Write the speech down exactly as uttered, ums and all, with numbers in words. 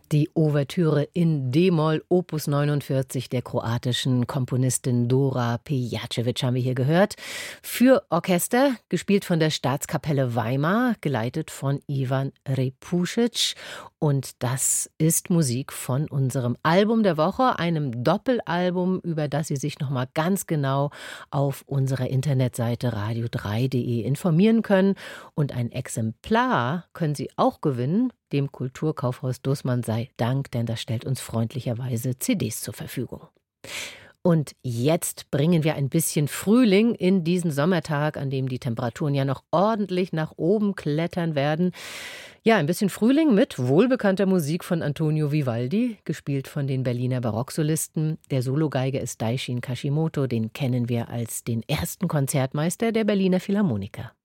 Die Ouvertüre in D-Moll, Opus neunundvierzig der kroatischen Komponistin Dora Pejacevic haben wir hier gehört. Für Orchester, gespielt von der Staatskapelle Weimar, geleitet von Ivan Repušić. Und das ist Musik von unserem Album der Woche, einem Doppelalbum, über das Sie sich noch mal ganz genau auf unserer Internetseite radio drei punkt de informieren können. Und ein Exemplar können Sie auch gewinnen, dem Kulturkaufhaus Dußmann sei Dank, denn das stellt uns freundlicherweise C Ds zur Verfügung. Und jetzt bringen wir ein bisschen Frühling in diesen Sommertag, an dem die Temperaturen ja noch ordentlich nach oben klettern werden. Ja, ein bisschen Frühling mit wohlbekannter Musik von Antonio Vivaldi, gespielt von den Berliner Barocksolisten. Der Sologeiger ist Daishin Kashimoto, den kennen wir als den ersten Konzertmeister der Berliner Philharmoniker.